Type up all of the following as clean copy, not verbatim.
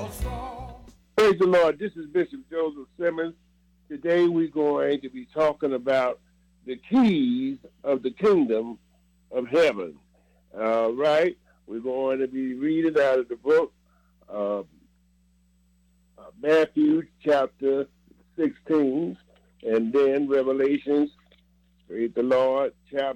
Praise the Lord. This is Bishop Joseph Simmons. Today we're going to be talking about the keys of the kingdom of heaven. All right. We're going to be reading out of the book of Matthew chapter 16 and then Revelations, praise the Lord,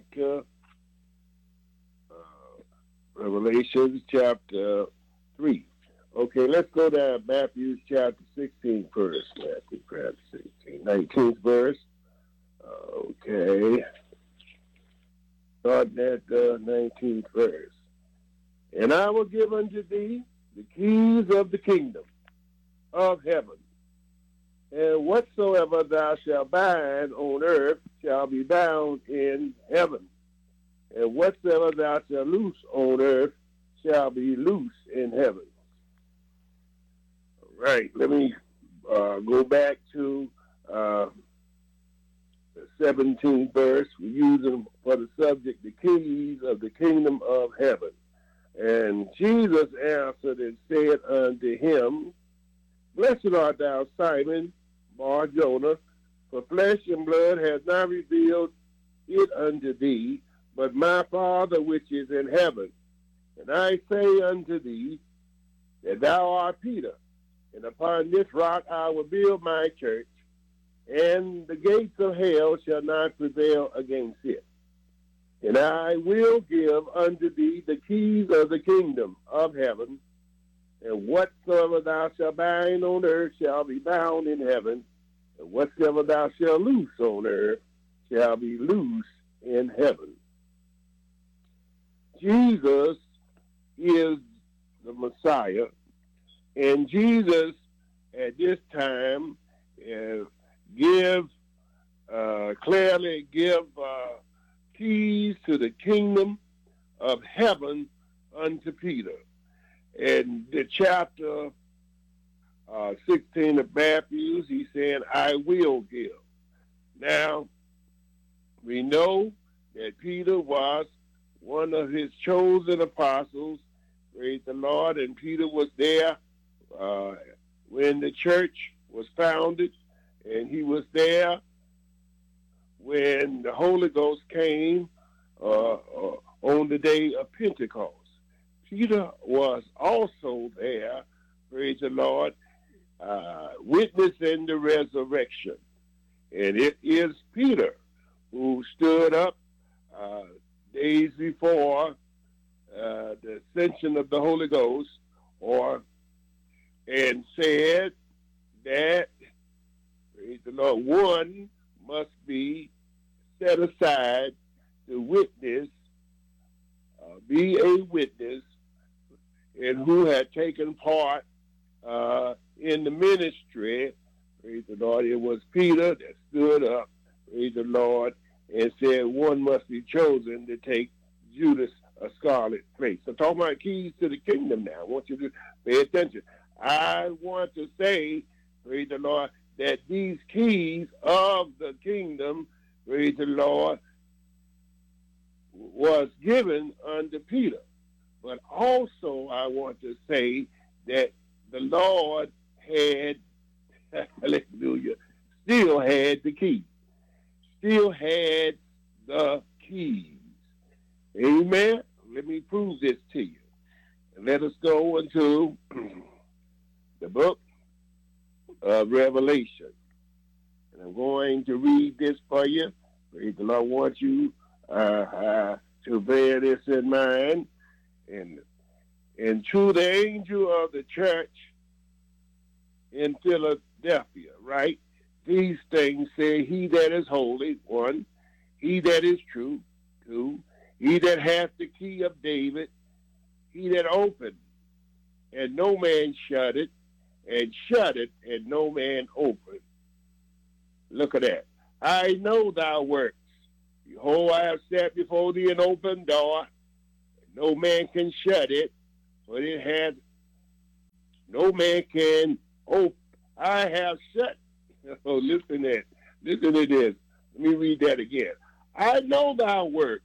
Revelations chapter 3. Okay, let's go to Matthew chapter 16 first. Matthew chapter 16, 19th verse. Okay. Starting at the 19th verse. And I will give unto thee the keys of the kingdom of heaven. And whatsoever thou shalt bind on earth shall be bound in heaven. And whatsoever thou shalt loose on earth shall be loose in heaven. All right, let me go back to the 17th verse. We use them for the subject, the keys of the kingdom of heaven. And Jesus answered and said unto him, Blessed art thou, Simon, Bar-Jonah, for flesh and blood has not revealed it unto thee, but my Father which is in heaven. And I say unto thee that thou art Peter, and upon this rock I will build my church, and the gates of hell shall not prevail against it. And I will give unto thee the keys of the kingdom of heaven, and whatsoever thou shalt bind on earth shall be bound in heaven, and whatsoever thou shalt loose on earth shall be loose in heaven. Jesus is the Messiah, and Jesus at this time clearly give keys to the kingdom of heaven unto Peter. In the chapter 16 of Matthew, he said, I will give. Now, we know that Peter was one of his chosen apostles, praise the Lord, and Peter was there when the church was founded, and he was there when the Holy Ghost came on the day of Pentecost. Peter was also there, praise the Lord, witnessing the resurrection. And it is Peter who stood up days before the ascension of the Holy Ghost, and said that, praise the Lord, one must be set aside to witness, be a witness, and who had taken part in the ministry. Praise the Lord. It was Peter that stood up, praise the Lord, and said one must be chosen to take Judas Iscariot's place. So talking about keys to the kingdom now. I want you to pay attention. I want to say, praise the Lord, that these keys of the kingdom, praise the Lord, was given unto Peter. But also I want to say that the Lord had, hallelujah, still had the keys. Still had the keys. Amen? Let me prove this to you. And let us go into the book of Revelation. And I'm going to read this for you. Praise the Lord. I want you to bear this in mind. And to the angel of the church in Philadelphia, right? These things say, he that is holy, one, he that is true, two, he that hath the key of David, he that opened, and no man shut it, and shut it, and no man opened. Look at that. I know thy works. Behold, I have set before thee an open door, and no man can shut it, but it has, no man can open. I have shut. Oh, listen to this. Let me read that again. I know thy works.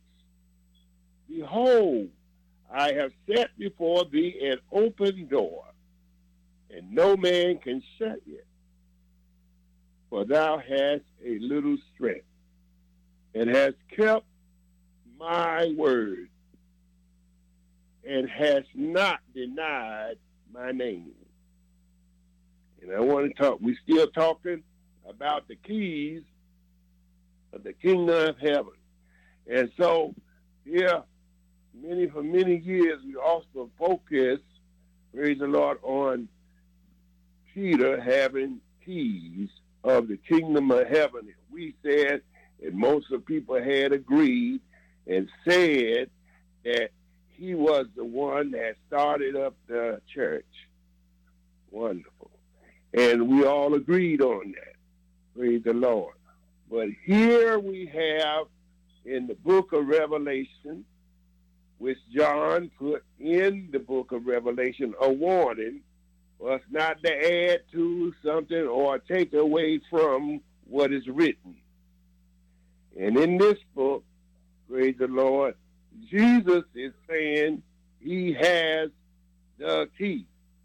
Behold, I have set before thee an open door, and no man can shut it. For thou hast a little strength, and hast kept my word, and hast not denied my name. And I want to talk, we're still talking about the keys of the kingdom of heaven. And so, yeah, for many years, we also focused, praise the Lord, on Peter having keys of the kingdom of heaven. We said, and most of the people had agreed and said that he was the one that started up the church. Wonderful. And we all agreed on that. Praise the Lord. But here we have in the book of Revelation, which John put in the book of Revelation, a warning for us not to add to something or take away from what is written. And in this book, praise the Lord, Jesus is saying he has the key.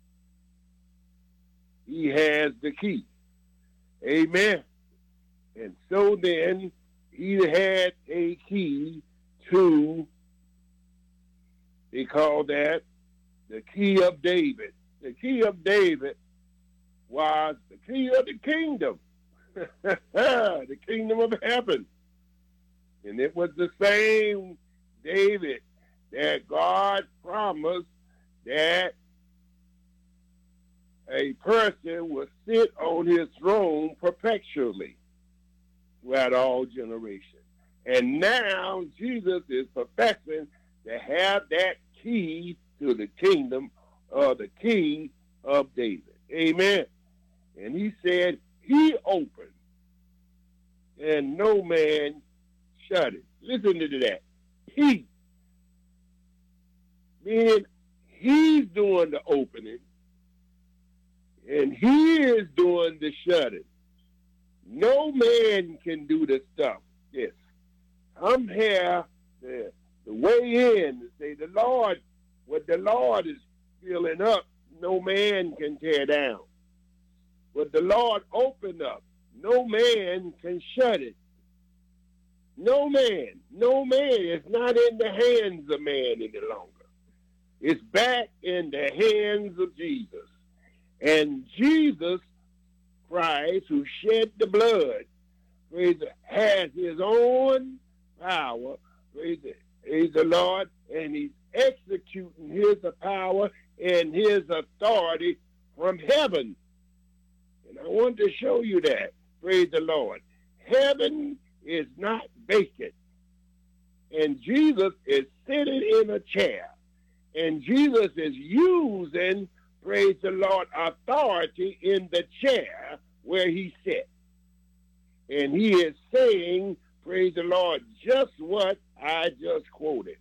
He has the key. Amen. And so then he had a key to, they call that the key of David. The key of David was the key of the kingdom, the kingdom of heaven. And it was the same David that God promised that a person will sit on his throne perpetually throughout all generations. And now Jesus is perfecting to have that key to the kingdom of the king of David. Amen. And he said he opened and no man shut it. Listen to that. He, meaning he's doing the opening and he is doing the shutting. No man can do the stuff. Yes. I'm here to weigh in to say the Lord, what the Lord is filling up, no man can tear down. What the Lord opened up, no man can shut it. No man. It's not in the hands of man any longer. It's back in the hands of Jesus. And Jesus Christ, who shed the blood, has his own power, praise the Lord, and he's executing his power and his authority from heaven. And I want to show you that, praise the Lord. Heaven is not vacant. And Jesus is sitting in a chair. And Jesus is using, praise the Lord, authority in the chair where he sits. And he is saying, praise the Lord, just what I just quoted.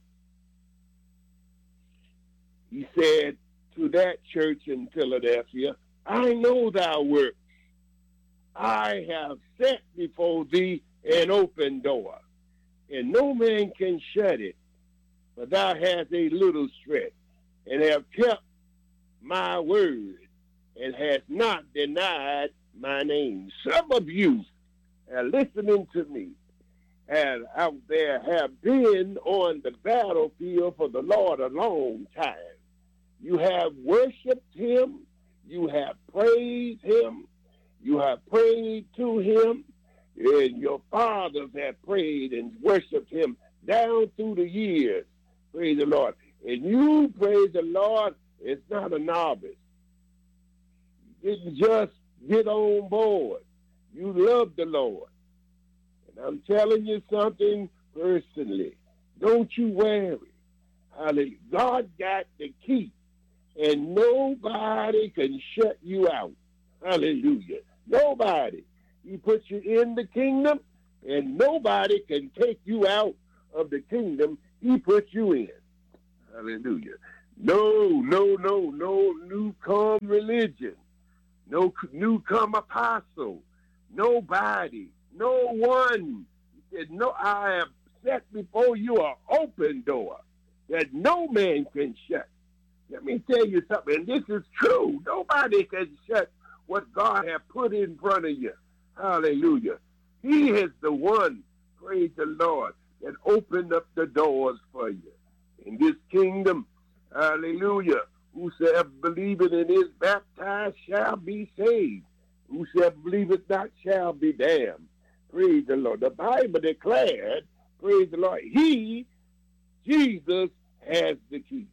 He said to that church in Philadelphia, I know thy works. I have set before thee an open door, and no man can shut it. But thou hast a little strength, and have kept my word, and hast not denied my name. Some of you are listening to me, and out there have been on the battlefield for the Lord a long time. You have worshiped him. You have praised him. You have prayed to him. And your fathers have prayed and worshiped him down through the years. Praise the Lord. And you, praise the Lord, it's not a novice. You didn't just get on board. You love the Lord. And I'm telling you something personally. Don't you worry. Hallelujah. God got the key. And nobody can shut you out. Hallelujah. Nobody. He puts you in the kingdom, and nobody can take you out of the kingdom he puts you in. Hallelujah. No newcome religion. No newcome apostle. Nobody. No one. He said, no, I have set before you an open door that no man can shut. Let me tell you something, and this is true. Nobody can shut what God has put in front of you. Hallelujah. He is the one, praise the Lord, that opened up the doors for you. In this kingdom, hallelujah, whosoever believeth and is baptized shall be saved. Whosoever believeth not shall be damned. Praise the Lord. The Bible declared, praise the Lord, he, Jesus, has the key.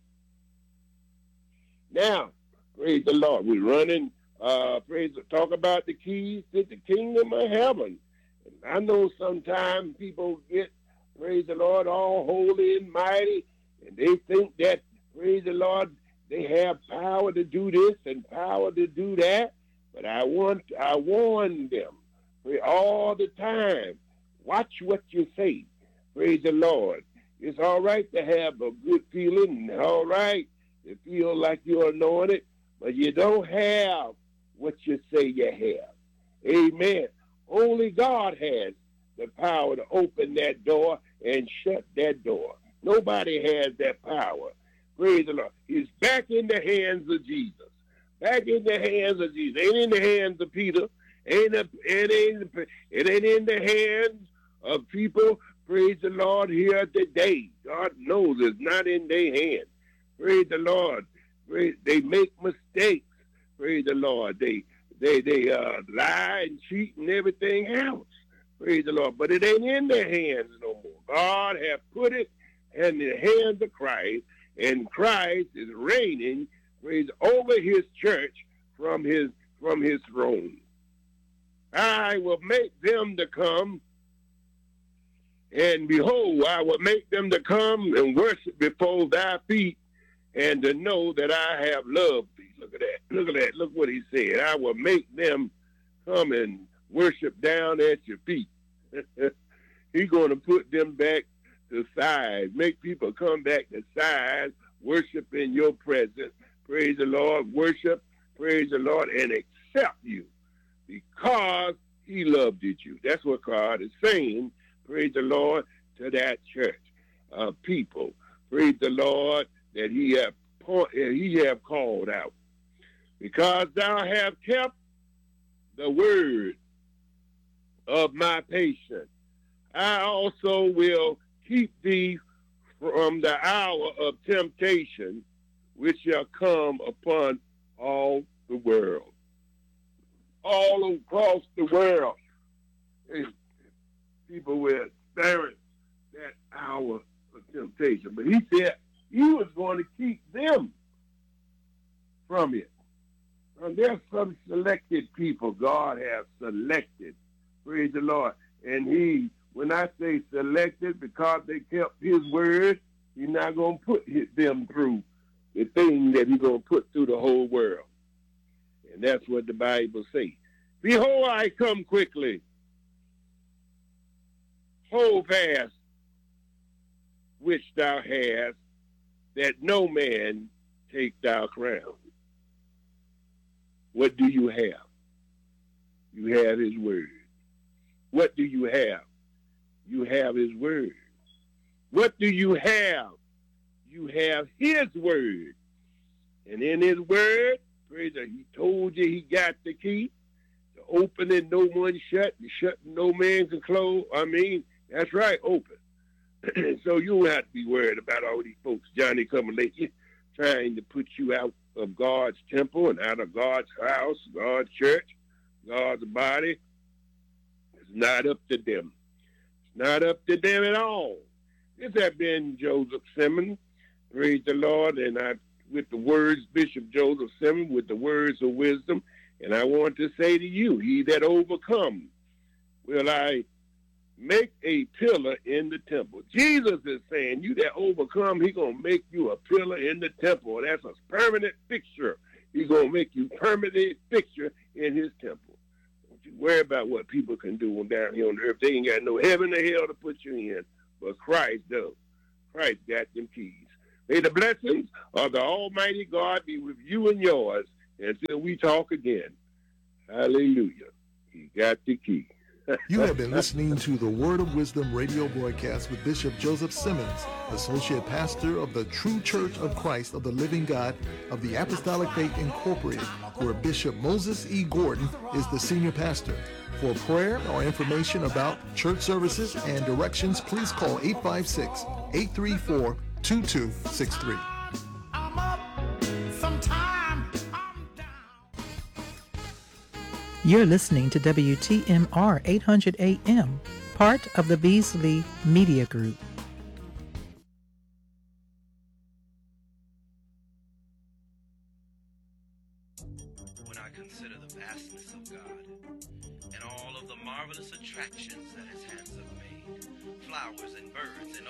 Now, praise the Lord, we're running, talk about the keys to the kingdom of heaven. And I know sometimes people get, praise the Lord, all holy and mighty, and they think that, praise the Lord, they have power to do this and power to do that. But I warn them all the time, watch what you say. Praise the Lord. It's all right to have a good feeling, all right to feel like you're anointed, but you don't have what you say you have. Amen. Only God has the power to open that door and shut that door. Nobody has that power. Praise the Lord. It's back in the hands of Jesus. Back in the hands of Jesus. Ain't in the hands of Peter. It ain't in the hands of people, praise the Lord, here today. God knows it's not in their hands. Praise the Lord. They make mistakes. Praise the Lord. They lie and cheat and everything else. Praise the Lord. But it ain't in their hands no more. God has put it in the hands of Christ, and Christ is reigning, praise, over his church from his throne. I will make them to come, and behold, I will make them to come and worship before thy feet, and to know that I have loved thee. Look at that. Look at that. Look what he said. I will make them come and worship down at your feet. He's going to put them back to side, make people come back to side, worship in your presence. Praise the Lord. Worship, praise the Lord, and accept you because he loved you. That's what God is saying, praise the Lord, to that church of people. Praise the Lord that he have called out. Because thou have kept the word of my patience, I also will keep thee from the hour of temptation, which shall come upon all the world. All across the world, people will experience that hour of temptation. But he said he was going to keep them from it. And there's some selected people God has selected. Praise the Lord. And when I say selected, because they kept his word, he's not going to put them through the thing that he's going to put through the whole world. And that's what the Bible says. Behold, I come quickly. Hold fast which thou hast, that no man take thy crown. What do you have? You have his word. What do you have? You have his word. What do you have? You have his word. And in his word, praise God, he told you he got the key. To open and no one shut, and shut no man can close. I mean, that's right, open. So you don't have to be worried about all these folks, Johnny coming late, trying to put you out of God's temple and out of God's house, God's church, God's body. It's not up to them. It's not up to them at all. This has been Joseph Simmons. Praise the Lord. And with the words, Bishop Joseph Simmons, with the words of wisdom. And I want to say to you, he that overcomes, will I make a pillar in the temple. Jesus is saying, you that overcome, he's going to make you a pillar in the temple. That's a permanent fixture. He's going to make you permanent fixture in his temple. Don't you worry about what people can do down here on the earth. They ain't got no heaven or hell to put you in, but Christ does. Christ got them keys. May the blessings of the Almighty God be with you and yours until we talk again. Hallelujah. He got the key. You have been listening to the Word of Wisdom radio broadcast with Bishop Joseph Simmons, Associate Pastor of the True Church of Christ of the Living God of the Apostolic Faith Incorporated, where Bishop Moses E. Gordon is the Senior Pastor. For prayer or information about church services and directions, please call 856-834-2263. You're listening to WTMR 800 AM, part of the Beasley Media Group. When I consider the vastness of God and all of the marvelous attractions that his hands have made, flowers and birds and